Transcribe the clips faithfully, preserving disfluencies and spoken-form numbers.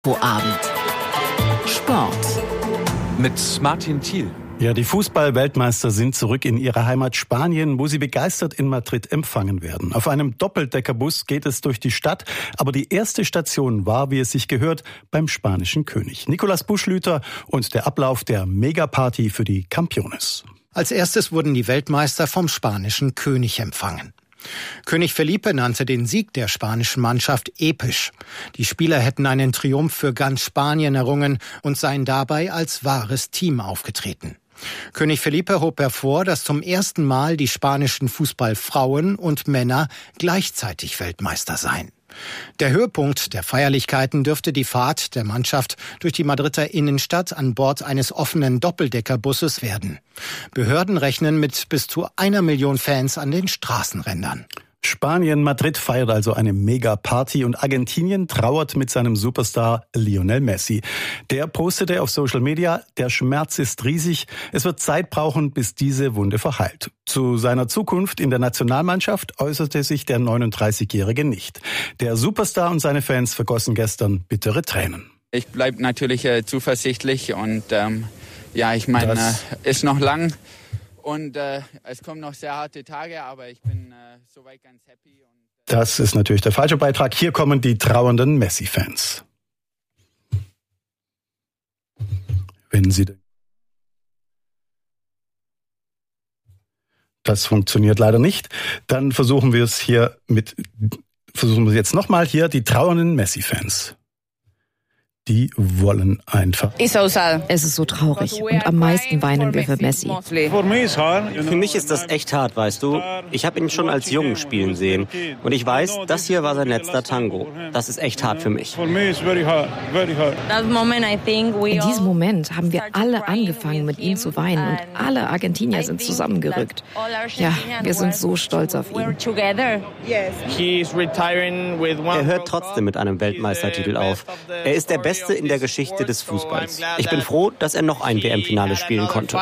Abend. Sport. Mit Martin Thiel. Ja, die Fußball-Weltmeister sind zurück in ihrer Heimat Spanien, wo sie begeistert in Madrid empfangen werden. Auf einem Doppeldeckerbus geht es durch die Stadt, aber die erste Station war, wie es sich gehört, beim spanischen König. Nicolas Buschlüter und der Ablauf der Megaparty für die Campeones. Als erstes wurden die Weltmeister vom spanischen König empfangen. König Felipe nannte den Sieg der spanischen Mannschaft episch. Die Spieler hätten einen Triumph für ganz Spanien errungen und seien dabei als wahres Team aufgetreten. König Felipe hob hervor, dass zum ersten Mal die spanischen Fußballfrauen und Männer gleichzeitig Weltmeister seien. Der Höhepunkt der Feierlichkeiten dürfte die Fahrt der Mannschaft durch die Madrider Innenstadt an Bord eines offenen Doppeldeckerbusses werden. Behörden rechnen mit bis zu einer Million Fans an den Straßenrändern. Spanien, Madrid feiert also eine Mega-Party und Argentinien trauert mit seinem Superstar Lionel Messi. Der postete auf Social Media, der Schmerz ist riesig, es wird Zeit brauchen, bis diese Wunde verheilt. Zu seiner Zukunft in der Nationalmannschaft äußerte sich der neununddreißigjährige nicht. Der Superstar und seine Fans vergossen gestern bittere Tränen. Ich bleibe natürlich äh, zuversichtlich und ähm, ja, ich meine, äh, ist noch lang. Und äh, es kommen noch sehr harte Tage, aber ich bin äh, soweit ganz happy. Und, äh das ist natürlich der falsche Beitrag. Hier kommen die trauernden Messi-Fans. Wenn Sie... Das funktioniert leider nicht. Dann versuchen wir es hier mit... Versuchen wir es jetzt nochmal hier, die trauernden Messi-Fans. Die wollen einfach. Es ist so traurig und am meisten weinen wir für Messi. Für mich ist das echt hart, weißt du. Ich habe ihn schon als Jungen spielen sehen und ich weiß, das hier war sein letzter Tango. Das ist echt hart für mich. In diesem Moment haben wir alle angefangen, mit ihm zu weinen und alle Argentinier sind zusammengerückt. Ja, wir sind so stolz auf ihn. Er hört trotzdem mit einem Weltmeistertitel auf. Er ist der Beste in der Geschichte des Fußballs. Ich bin froh, dass er noch ein W M-Finale spielen konnte.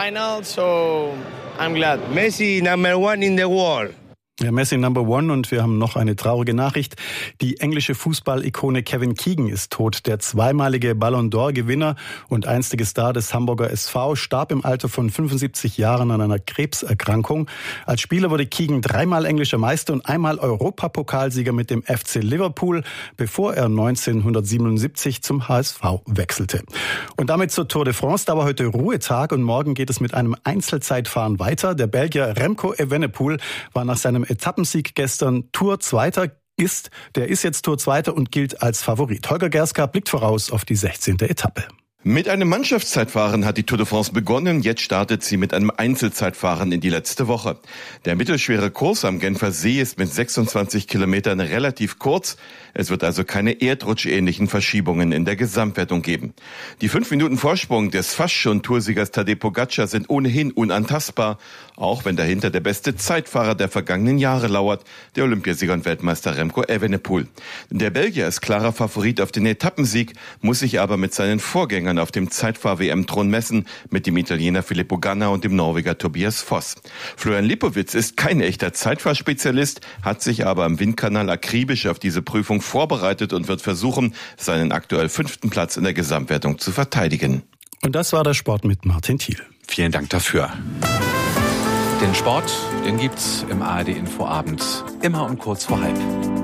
Messi number one in the world. Ja, Messi Number One und wir haben noch eine traurige Nachricht. Die englische Fußball-Ikone Kevin Keegan ist tot. Der zweimalige Ballon d'Or-Gewinner und einstige Star des Hamburger S V starb im Alter von fünfundsiebzig Jahren an einer Krebserkrankung. Als Spieler wurde Keegan dreimal englischer Meister und einmal Europapokalsieger mit dem F C Liverpool, bevor er neunzehnhundertsiebenundsiebzig zum H S V wechselte. Und damit zur Tour de France. Da war heute Ruhetag und morgen geht es mit einem Einzelzeitfahren weiter. Der Belgier Remco Evenepoel war nach seinem Etappensieg gestern Tour-Zweiter ist. Der ist jetzt Tour-Zweiter und gilt als Favorit. Holger Gerska blickt voraus auf die sechzehnte Etappe. Mit einem Mannschaftszeitfahren hat die Tour de France begonnen. Jetzt startet sie mit einem Einzelzeitfahren in die letzte Woche. Der mittelschwere Kurs am Genfer See ist mit sechsundzwanzig Kilometern relativ kurz. Es wird also keine erdrutschähnlichen Verschiebungen in der Gesamtwertung geben. Die fünf Minuten Vorsprung des fast schon Toursiegers Tadej Pogacar sind ohnehin unantastbar, auch wenn dahinter der beste Zeitfahrer der vergangenen Jahre lauert, der Olympiasieger und Weltmeister Remco Evenepoel. Der Belgier ist klarer Favorit auf den Etappensieg, muss sich aber mit seinen Vorgängern auf dem Zeitfahr-W M-Thron messen, mit dem Italiener Filippo Ganna und dem Norweger Tobias Foss. Florian Lipowitz ist kein echter Zeitfahrspezialist, hat sich aber im Windkanal akribisch auf diese Prüfung vorbereitet und wird versuchen, seinen aktuell fünften Platz in der Gesamtwertung zu verteidigen. Und das war der Sport mit Martin Thiel. Vielen Dank dafür. Den Sport, den gibt's im A R D-Infoabend immer um kurz vor halb.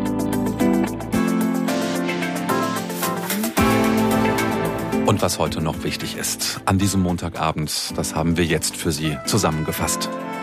Und was heute noch wichtig ist, an diesem Montagabend, das haben wir jetzt für Sie zusammengefasst.